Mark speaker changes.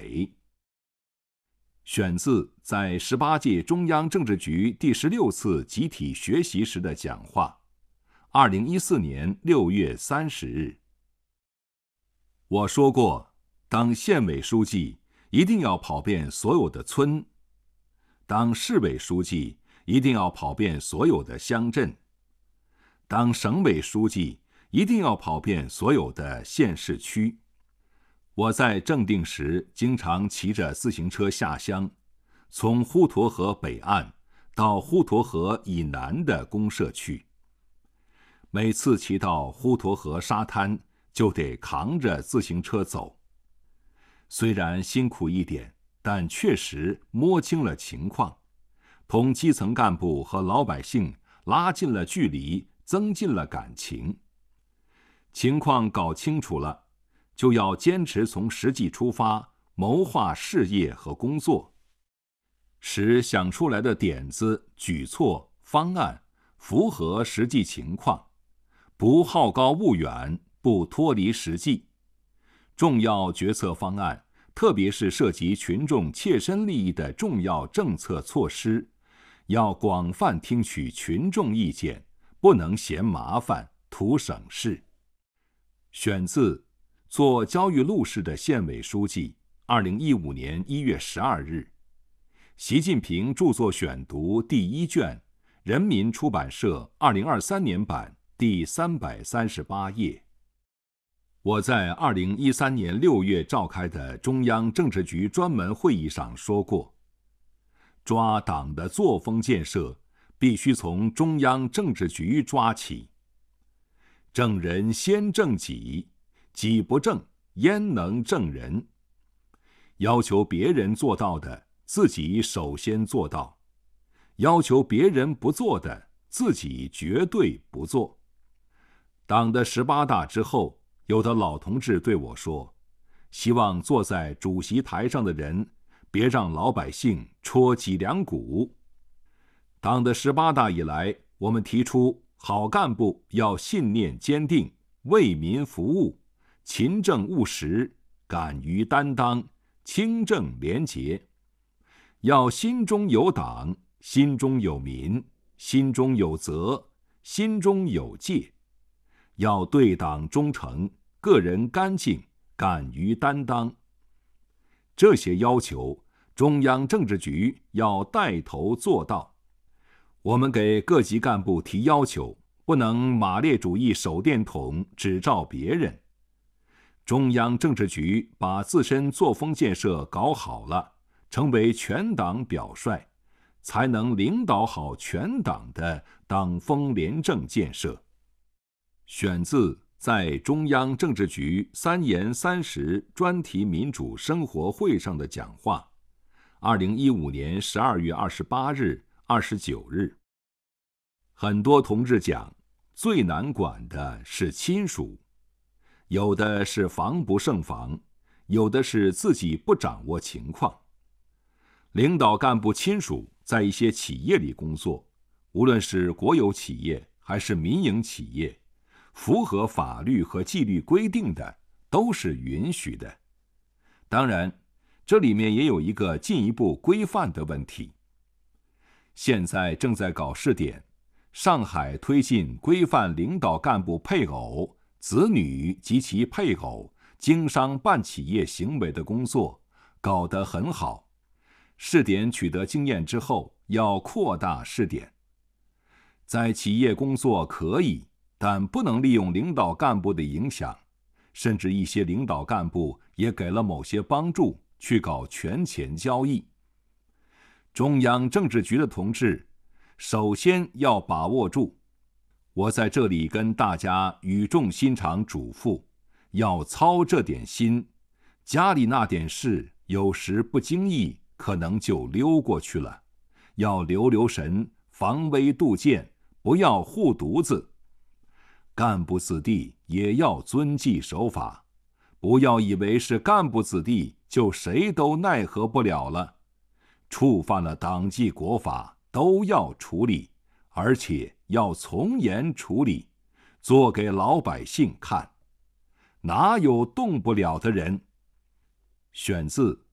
Speaker 1: 美。选自在18届中央政治局第16次集体学习时的讲话，2014年6月30日。我说过，当县委书记一定要跑遍所有的村，当市委书记一定要跑遍所有的乡镇，当省委书记一定要跑遍所有的县市区。我在正定时经常骑着自行车下乡，从滹沱河北岸到滹沱河以南的公社去。每次骑到滹沱河沙滩，就得扛着自行车走。虽然辛苦一点，但确实摸清了情况，同基层干部和老百姓拉近了距离，增进了感情。情况搞清楚了，就要坚持从实际出发，谋划事业和工作，使想出来的点子、举措、方案符合实际情况，不好高骛远，不脱离实际。重要决策方案，特别是涉及群众切身利益的重要政策措施，要广泛听取群众意见，不能嫌麻烦，图省事。选自做焦裕禄市的县委书记，2015年1月12日。习近平著作选读第1卷，人民出版社2023年版第338页。我在2013年6月召开的中央政治局专门会议上说过，抓党的作风建设必须从中央政治局抓起。正人先正己，己不正，焉能正人？要求别人做到的，自己首先做到；要求别人不做的，自己绝对不做。党的18大之后，有的老同志对我说，希望坐在主席台上的人别让老百姓戳脊梁骨。党的18大以来，我们提出好干部要信念坚定，为民服务，勤政务实，敢于担当，清正廉洁。要心中有党，心中有民，心中有责，心中有戒。要对党忠诚，个人干净，敢于担当。这些要求，中央政治局要带头做到。我们给各级干部提要求，不能马列主义手电筒只照别人。中央政治局把自身作风建设搞好了，成为全党表率，才能领导好全党的党风廉政建设。选自在中央政治局3严30专题民主生活会上的讲话，2015年12月28日、29日。很多同志讲，最难管的是亲属，有的是防不胜防，有的是自己不掌握情况。领导干部亲属在一些企业里工作，无论是国有企业还是民营企业，符合法律和纪律规定的都是允许的。当然，这里面也有一个进一步规范的问题。现在正在搞试点，上海推进规范领导干部配偶、子女及其配偶经商办企业行为的工作，搞得很好。试点取得经验之后，要扩大试点。在企业工作可以，但不能利用领导干部的影响，甚至一些领导干部也给了某些帮助，去搞权钱交易。中央政治局的同志，首先要把握住。我在这里跟大家语重心长嘱咐，要操这点心，家里那点事，有时不经意可能就溜过去了，要留神，防微杜渐，不要护犊子。干部子弟也要遵纪守法，不要以为是干部子弟就谁都奈何不了了。触犯了党纪国法都要处理，而且要从严处理，做给老百姓看。哪有动不了的人？选自